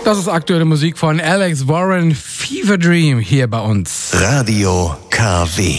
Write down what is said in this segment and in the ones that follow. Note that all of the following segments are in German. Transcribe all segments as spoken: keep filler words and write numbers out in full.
Das ist aktuelle Musik von Alex Warren, Fever Dream, hier bei uns. Radio K W.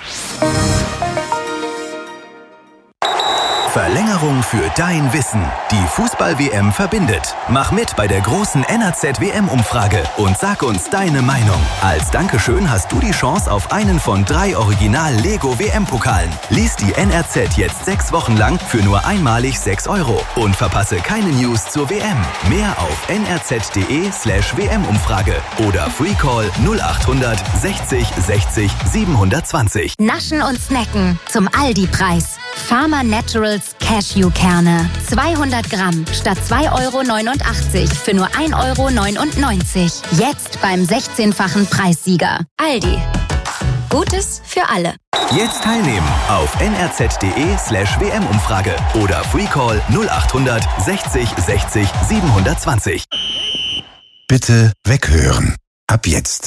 Verlängerung für dein Wissen. Die Fußball-W M verbindet. Mach mit bei der großen N R Z-W M-Umfrage und sag uns deine Meinung. Als Dankeschön hast du die Chance auf einen von drei Original-Lego-W M-Pokalen. Lies die N R Z jetzt sechs Wochen lang für nur einmalig sechs Euro und verpasse keine News zur W M. Mehr auf nrz.de slash WM-Umfrage oder Freecall null achthundert sechzig sechzig siebenhundertzwanzig. Naschen und snacken zum Aldi-Preis. Pharma Naturals Cashewkerne. zweihundert Gramm statt zwei Euro neunundachtzig für nur ein Euro neunundneunzig. Jetzt beim sechzehnfachen Preissieger. Aldi. Gutes für alle. Jetzt teilnehmen auf nrz.de slash WM-Umfrage oder Freecall null achthundert sechzig sechzig siebenhundertzwanzig. Bitte weghören. Ab jetzt.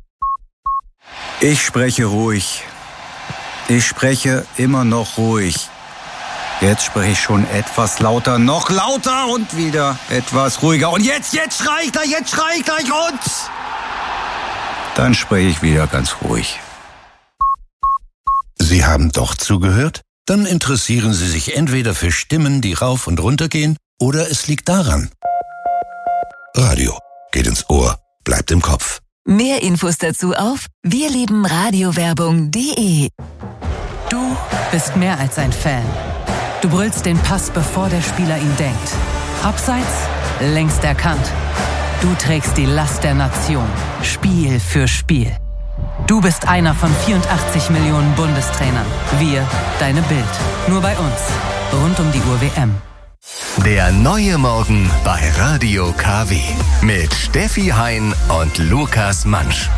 Ich spreche ruhig. Ich spreche immer noch ruhig. Jetzt spreche ich schon etwas lauter, noch lauter und wieder etwas ruhiger. Und jetzt, jetzt schrei ich gleich, jetzt schrei ich gleich und dann spreche ich wieder ganz ruhig. Sie haben doch zugehört? Dann interessieren Sie sich entweder für Stimmen, die rauf und runter gehen, oder es liegt daran. Radio geht ins Ohr, bleibt im Kopf. Mehr Infos dazu auf wirliebenradiowerbung punkt de. Du bist mehr als ein Fan. Du brüllst den Pass, bevor der Spieler ihn denkt. Abseits, längst erkannt. Du trägst die Last der Nation, Spiel für Spiel. Du bist einer von vierundachtzig Millionen Bundestrainern. Wir, deine Bild. Nur bei uns. Rund um die Uhr W M. Der neue Morgen bei Radio K W. Mit Steffi Hein und Lukas Mansch.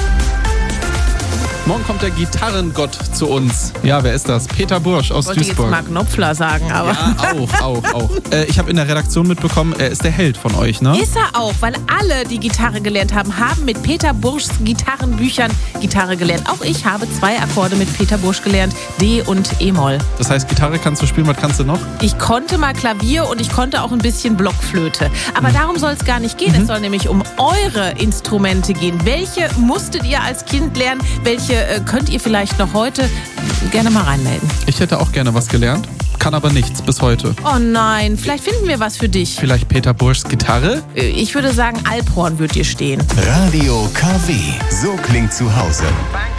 Morgen kommt der Gitarrengott zu uns. Ja, wer ist das? Peter Bursch aus Wollte Duisburg. Ich wollte jetzt Mark Knopfler sagen, aber... Ja, auch, auch, auch. Äh, ich habe in der Redaktion mitbekommen, er ist der Held von euch, ne? Ist er auch, weil alle, die Gitarre gelernt haben, haben mit Peter Burschs Gitarrenbüchern Gitarre gelernt. Auch ich habe zwei Akkorde mit Peter Bursch gelernt, D und E-Moll. Das heißt, Gitarre kannst du spielen, was kannst du noch? Ich konnte mal Klavier und ich konnte auch ein bisschen Blockflöte. Aber mhm. darum soll es gar nicht gehen. Mhm. Es soll nämlich um eure Instrumente gehen. Welche musstet ihr als Kind lernen? Welche äh, könnt ihr vielleicht noch heute? Gerne mal reinmelden. Ich hätte auch gerne was gelernt, kann aber nichts bis heute. Oh nein, vielleicht finden wir was für dich. Vielleicht Peter Burschs Gitarre? Ich würde sagen, Alphorn wird dir stehen. Radio K W. So klingt zu Hause.